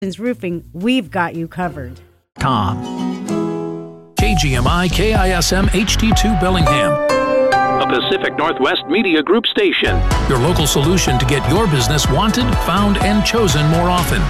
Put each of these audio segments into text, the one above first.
Roofing, we've got you covered. KGMI KISM HD2 Bellingham, a Pacific Northwest Media Group station. your local solution to get your business wanted, found, and chosen more often.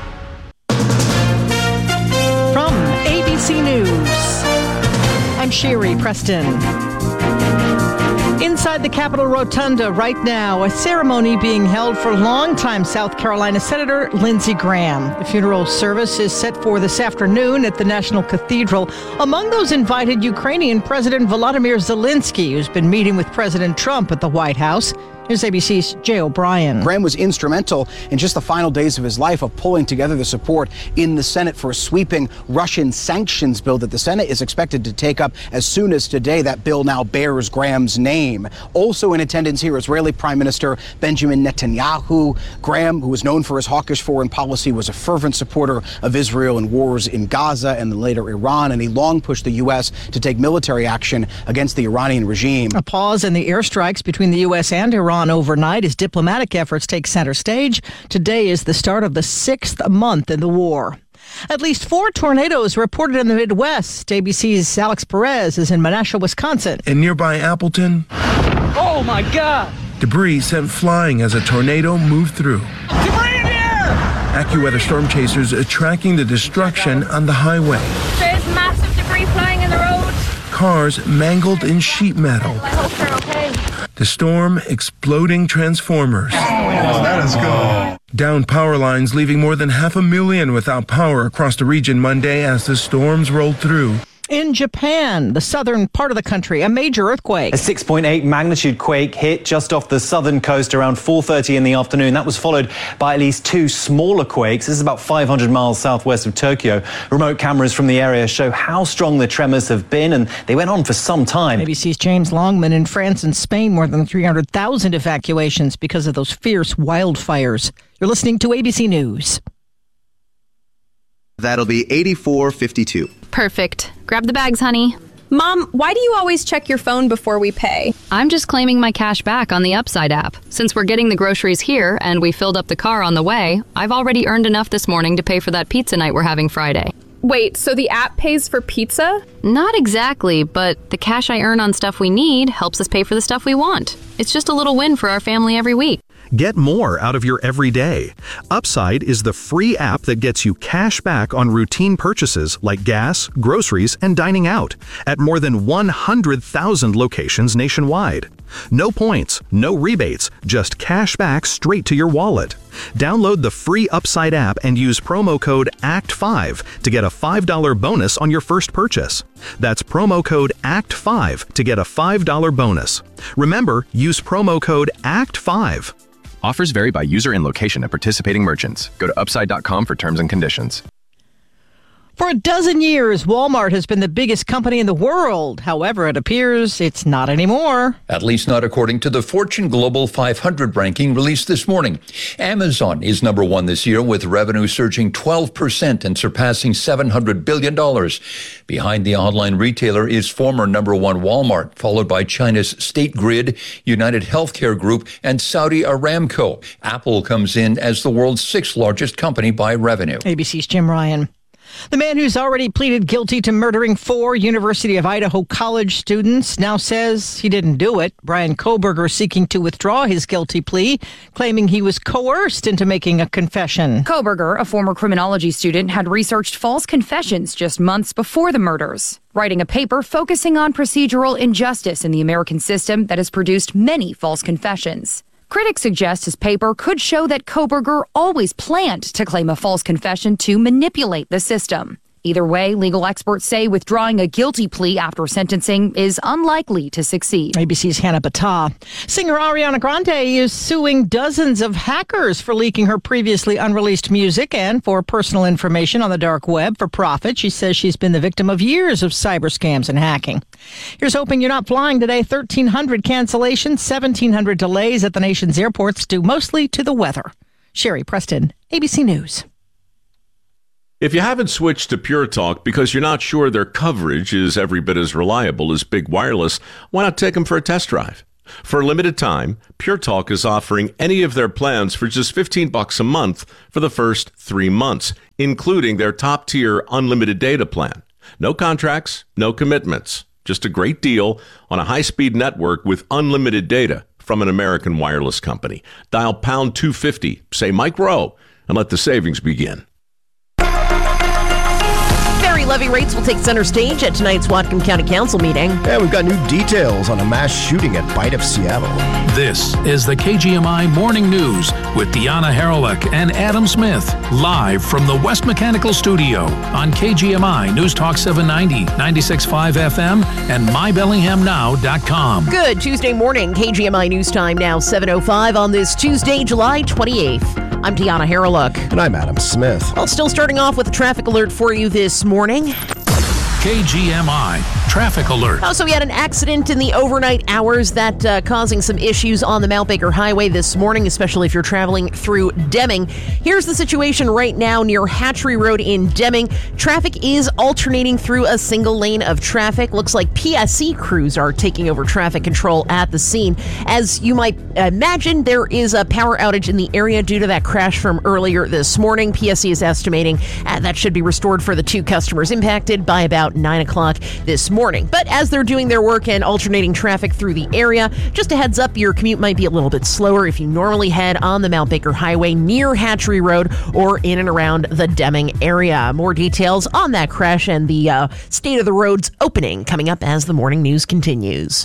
From ABC News, I'm Sherry Preston. Inside the Capitol Rotunda right now, a ceremony being held for longtime South Carolina Senator Lindsey Graham. The funeral service is set for this afternoon at the National Cathedral. Among those invited, Ukrainian President Volodymyr Zelensky, who's been meeting with President Trump at the White House. Here's ABC's Jay O'Brien. Graham was instrumental in just the final days of his life of pulling together the support in the Senate for a sweeping Russian sanctions bill that the Senate is expected to take up as soon as today. That bill now bears Graham's name. Also in attendance here, Israeli Prime Minister Benjamin Netanyahu. Graham, who was known for his hawkish foreign policy, was a fervent supporter of Israel in wars in Gaza and then later Iran, and he long pushed the U.S. to take military action against the Iranian regime. A pause in the airstrikes between the U.S. and Iran overnight as diplomatic efforts take center stage. Today is the start of the 6th month in the war. At least 4 tornadoes reported in the Midwest. ABC's Alex Perez is in Menasha, Wisconsin. In nearby Appleton, Oh my God! debris sent flying as a tornado moved through. Debris in the air! AccuWeather storm chasers are tracking the destruction on the highway. There's massive debris flying in the road. Cars mangled in sheet metal. I hope they're okay. The storm exploding transformers. That is good. Down power lines, leaving more than 500,000 without power across the region Monday as the storms rolled through. In Japan, the southern part of the country, a major earthquake. A 6.8 magnitude quake hit just off the southern coast around 4:30 in the afternoon. That was followed by at least 2 smaller quakes. This is about 500 miles southwest of Tokyo. Remote cameras from the area show how strong the tremors have been, and they went on for some time. ABC's James Longman. In France and Spain, more than 300,000 evacuations because of those fierce wildfires. You're listening to ABC News. That'll be 84.52. Perfect. Grab the bags, honey. Mom, why do you always check your phone before we pay? I'm just claiming my cash back on the Upside app. Since we're getting the groceries here and we filled up the car on the way, I've already earned enough this morning to pay for that pizza night we're having Friday. Wait, so the app pays for pizza? Not exactly, but the cash I earn on stuff we need helps us pay for the stuff we want. It's just a little win for our family every week. Get more out of your everyday. Upside is the free app that gets you cash back on routine purchases like gas, groceries, and dining out at more than 100,000 locations nationwide. No points, no rebates, just cash back straight to your wallet. Download the free Upside app and use promo code ACT5 to get a $5 bonus on your first purchase. That's promo code ACT5 to get a $5 bonus. Remember, use promo code ACT5. Offers vary by user and location at participating merchants. Go to upside.com for terms and conditions. For a dozen years, Walmart has been the biggest company in the world. However, it appears it's not anymore. At least not according to the Fortune Global 500 ranking released this morning. Amazon is number 1 this year, with revenue surging 12% and surpassing $700 billion. Behind the online retailer is former number 1 Walmart, followed by China's State Grid, United Healthcare Group, and Saudi Aramco. Apple comes in as the world's 6th largest company by revenue. ABC's Jim Ryan. The man who's already pleaded guilty to murdering 4 University of Idaho college students now says he didn't do it. Brian Kohberger seeking to withdraw his guilty plea, claiming he was coerced into making a confession. Kohberger, a former criminology student, had researched false confessions just months before the murders, writing a paper focusing on procedural injustice in the American system that has produced many false confessions. Critics suggest his paper could show that Kohberger always planned to claim a false confession to manipulate the system. Either way, legal experts say withdrawing a guilty plea after sentencing is unlikely to succeed. ABC's Hannah Battah. Singer Ariana Grande is suing dozens of hackers for leaking her previously unreleased music and for personal information on the dark web for profit. She says she's been the victim of years of cyber scams and hacking. Here's hoping you're not flying today. 1,300 cancellations, 1,700 delays at the nation's airports due mostly to the weather. Sherry Preston, ABC News. If you haven't switched to Pure Talk because you're not sure their coverage is every bit as reliable as Big Wireless, why not take them for a test drive? For a limited time, Pure Talk is offering any of their plans for just $15 a month for the first 3 months, including their top-tier unlimited data plan. No contracts, no commitments. Just a great deal on a high-speed network with unlimited data from an American wireless company. Dial pound 250, say Mike Rowe, and let the savings begin. Levy rates will take center stage at tonight's Whatcom County Council meeting. And we've got new details on a mass shooting at Bite of Seattle. This is the KGMI Morning News with Deanna Haralick and Adam Smith, live from the West Mechanical Studio on KGMI News Talk 790, 96.5 FM, and MyBellinghamNow.com. Good Tuesday morning, KGMI News Time now 7:05 on this Tuesday, July 28th. I'm Deanna Haralick. And I'm Adam Smith. Well, still starting off with a traffic alert for you this morning. KGMI Traffic Alert. Also, we had an accident in the overnight hours that causing some issues on the Mount Baker Highway this morning, especially if you're traveling through Deming. Here's the situation right now near Hatchery Road in Deming. Traffic is alternating through a single lane of traffic. Looks like PSC crews are taking over traffic control at the scene. As you might imagine, there is a power outage in the area due to that crash from earlier this morning. PSC is estimating that should be restored for the 2 customers impacted by about 9 o'clock this morning. But as they're doing their work and alternating traffic through the area, just a heads up, your commute might be a little bit slower if you normally head on the Mount Baker Highway near Hatchery Road or in and around the Deming area. More details on that crash and the state of the roads opening coming up as the morning news continues.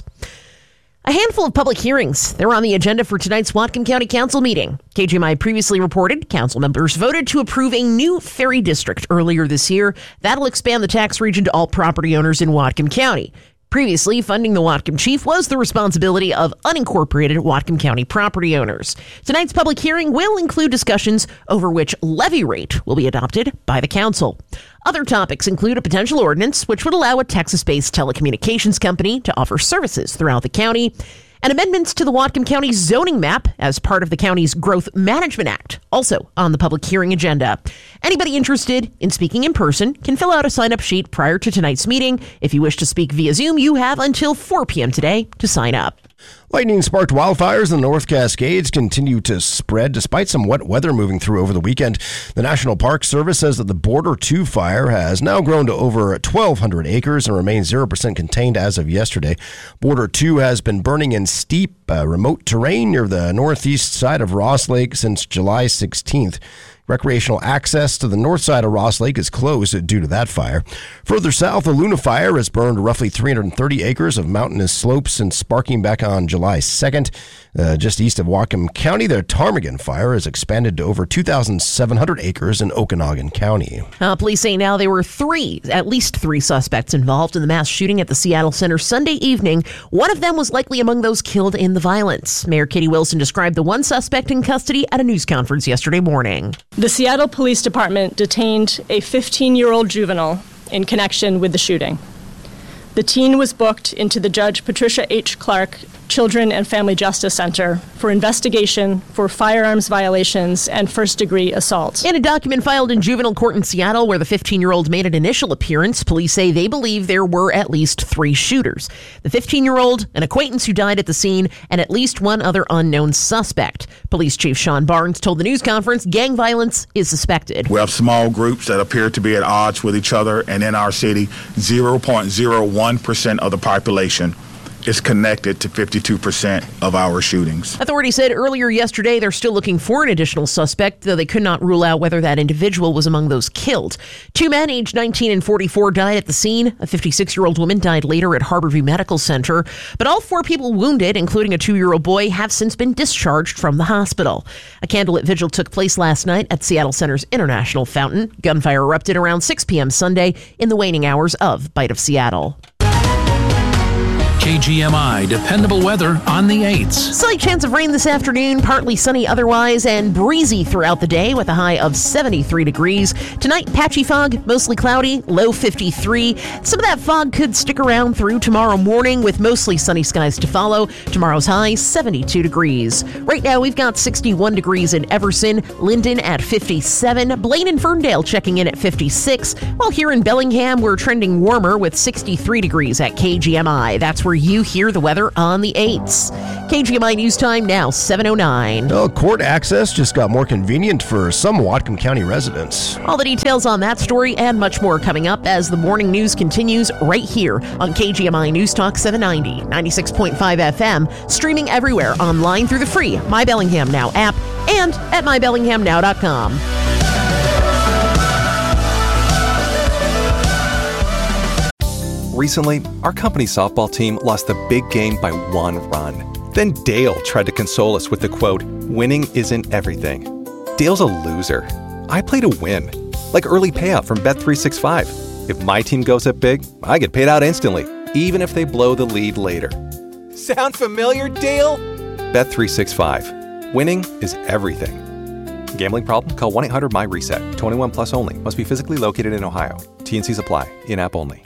A handful of public hearings. They're on the agenda for tonight's Whatcom County Council meeting. KGMI previously reported council members voted to approve a new ferry district earlier this year. That'll expand the tax region to all property owners in Whatcom County. Previously, funding the Whatcom Chief was the responsibility of unincorporated Whatcom County property owners. Tonight's public hearing will include discussions over which levy rate will be adopted by the council. Other topics include a potential ordinance which would allow a Texas-based telecommunications company to offer services throughout the county, and amendments to the Whatcom County zoning map as part of the county's Growth Management Act, also on the public hearing agenda. Anybody interested in speaking in person can fill out a sign-up sheet prior to tonight's meeting. If you wish to speak via Zoom, you have until 4 p.m. today to sign up. Lightning-sparked wildfires in the North Cascades continue to spread despite some wet weather moving through over the weekend. The National Park Service says that the Border 2 fire has now grown to over 1,200 acres and remains 0% contained as of yesterday. Border 2 has been burning in steep, remote terrain near the northeast side of Ross Lake since July 16th. Recreational access to the north side of Ross Lake is closed due to that fire. Further south, the Luna fire has burned roughly 330 acres of mountainous slopes since sparking back on July 2nd. Just east of Whatcom County, the Ptarmigan fire has expanded to over 2,700 acres in Okanogan County. Police say now there were at least three suspects involved in the mass shooting at the Seattle Center Sunday evening. One of them was likely among those killed in the violence. Mayor Katie Wilson described the one suspect in custody at a news conference yesterday morning. The Seattle Police Department detained a 15-year-old juvenile in connection with the shooting. The teen was booked into the Judge Patricia H. Clark Children and Family Justice Center for investigation for firearms violations and first-degree assault. In a document filed in juvenile court in Seattle where the 15-year-old made an initial appearance, police say they believe there were at least three shooters. The 15-year-old, an acquaintance who died at the scene, and at least one other unknown suspect. Police Chief Sean Barnes told the news conference gang violence is suspected. We have small groups that appear to be at odds with each other, and in our city, 0.01% of the population is connected to 52% of our shootings. Authorities said earlier yesterday they're still looking for an additional suspect, though they could not rule out whether that individual was among those killed. Two men, aged 19 and 44, died at the scene. A 56-year-old woman died later at Harborview Medical Center. But all four people wounded, including a 2-year-old boy, have since been discharged from the hospital. A candlelit vigil took place last night at Seattle Center's International Fountain. Gunfire erupted around 6 p.m. Sunday in the waning hours of Bite of Seattle. KGMI dependable weather on the 8s. Slight chance of rain this afternoon, partly sunny otherwise, and breezy throughout the day with a high of 73 degrees. Tonight, patchy fog, mostly cloudy, low 53. Some of that fog could stick around through tomorrow morning with mostly sunny skies to follow. Tomorrow's high, 72 degrees. Right now, we've got 61 degrees in Everson, Linden at 57, Blaine and Ferndale checking in at 56, while here in Bellingham, we're trending warmer with 63 degrees at KGMI. That's where you hear the weather on the 8s. KGMI News Time now, 7:09. Well, court access just got more convenient for some Whatcom County residents. All the details on that story and much more coming up as the morning news continues right here on KGMI News Talk 790, 96.5 FM, streaming everywhere online through the free My Bellingham Now app and at mybellinghamnow.com. Recently, our company softball team lost the big game by 1 run. Then Dale tried to console us with the quote, "Winning isn't everything." Dale's a loser. I play to win, like early payout from Bet365. If my team goes up big, I get paid out instantly, even if they blow the lead later. Sound familiar, Dale? Bet365. Winning is everything. Gambling problem? Call 1-800-MY-RESET. 21 plus only. Must be physically located in Ohio. T&Cs apply. In-app only.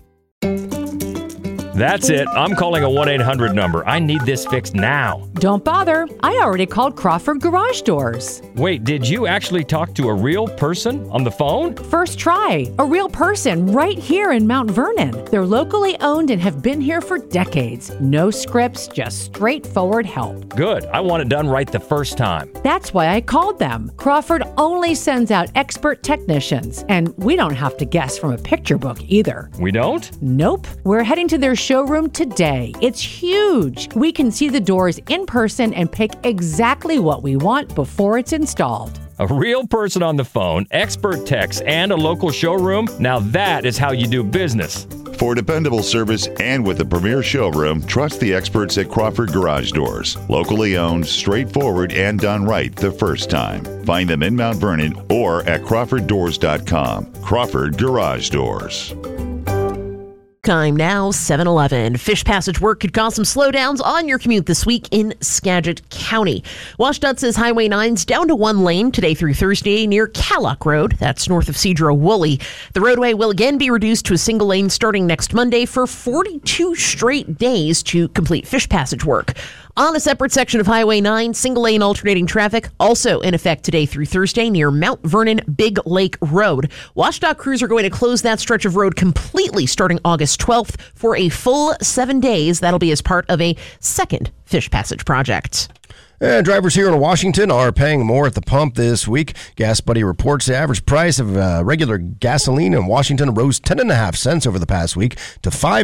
That's it. I'm calling a 1-800 number. I need this fixed now. Don't bother. I already called Crawford Garage Doors. Wait, did you actually talk to a real person on the phone? First try. A real person right here in Mount Vernon. They're locally owned and have been here for decades. No scripts, just straightforward help. Good. I want it done right the first time. That's why I called them. Crawford only sends out expert technicians, and we don't have to guess from a picture book either. We don't? Nope. We're heading to their showroom today. It's huge. We can see the doors in person and pick exactly what we want before it's installed. A real person on the phone, expert techs, and a local showroom? Now that is how you do business. For dependable service and with a premier showroom, trust the experts at Crawford Garage Doors. Locally owned, straightforward, and done right the first time. Find them in Mount Vernon or at crawforddoors.com. Crawford Garage Doors. Time now, 7:11. Fish passage work could cause some slowdowns on your commute this week in Skagit County. WashDOT says Highway 9's down to 1 lane today through Thursday near Callock Road. That's north of Cedro-Woolley. The roadway will again be reduced to a single lane starting next Monday for 42 straight days to complete fish passage work. On a separate section of Highway 9, single-lane alternating traffic also in effect today through Thursday near Mount Vernon Big Lake Road. WashDOT crews are going to close that stretch of road completely starting August 12th for a full 7 days. That'll be as part of a second fish passage project. And drivers here in Washington are paying more at the pump this week. Gas Buddy reports the average price of regular gasoline in Washington rose 10.5 cents over the past week to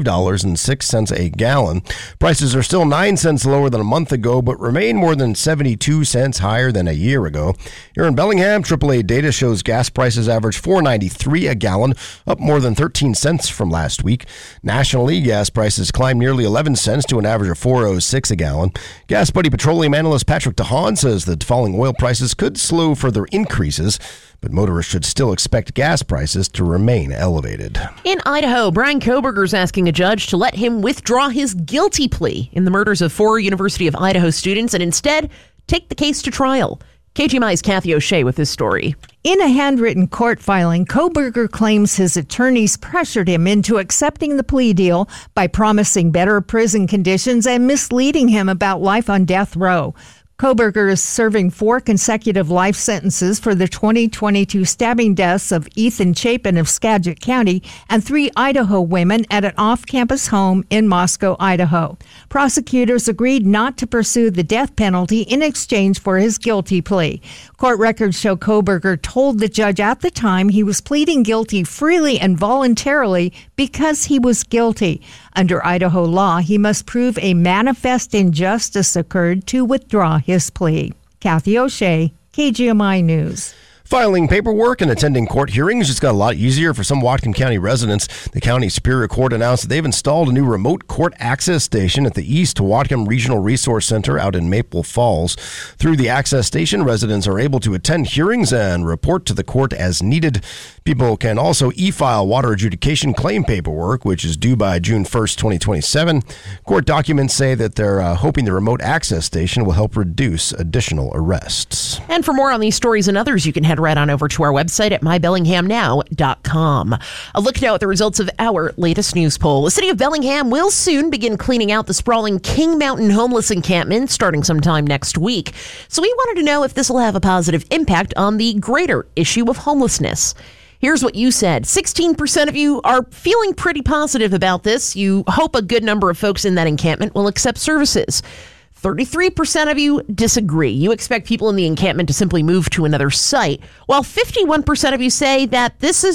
$5.06 a gallon. Prices are still 9 cents lower than a month ago, but remain more than 72 cents higher than a year ago. Here in Bellingham, AAA data shows gas prices average $4.93 a gallon, up more than 13 cents from last week. Nationally, gas prices climbed nearly 11 cents to an average of $4.06 a gallon. Gas Buddy petroleum analyst Patrick DeHaan says that falling oil prices could slow further increases, but motorists should still expect gas prices to remain elevated. In Idaho, Brian Kohberger is asking a judge to let him withdraw his guilty plea in the murders of 4 University of Idaho students and instead take the case to trial. KGMI's Kathy O'Shea with this story. In a handwritten court filing, Kohberger claims his attorneys pressured him into accepting the plea deal by promising better prison conditions and misleading him about life on death row. Kohberger is serving 4 consecutive life sentences for the 2022 stabbing deaths of Ethan Chapin of Skagit County and 3 Idaho women at an off-campus home in Moscow, Idaho. Prosecutors agreed not to pursue the death penalty in exchange for his guilty plea. Court records show Kohberger told the judge at the time he was pleading guilty freely and voluntarily because he was guilty. Under Idaho law, he must prove a manifest injustice occurred to withdraw his plea. Kathy O'Shea, KGMI News. Filing paperwork and attending court hearings just got a lot easier for some Whatcom County residents. The County Superior Court announced that they've installed a new remote court access station at the East Whatcom Regional Resource Center out in Maple Falls. Through the access station, residents are able to attend hearings and report to the court as needed. People can also e-file water adjudication claim paperwork, which is due by June 1st, 2027. Court documents say that they're hoping the remote access station will help reduce additional arrests. And for more on these stories and others, you can head right on over to our website at mybellinghamnow.com. A look now at the results of our latest news poll. The city of Bellingham will soon begin cleaning out the sprawling King Mountain homeless encampment starting sometime next week. So we wanted to know if this will have a positive impact on the greater issue of homelessness. Here's what you said. 16% of you are feeling pretty positive about this. You hope a good number of folks in that encampment will accept services. 33% of you disagree. You expect people in the encampment to simply move to another site, while 51% of you say that this is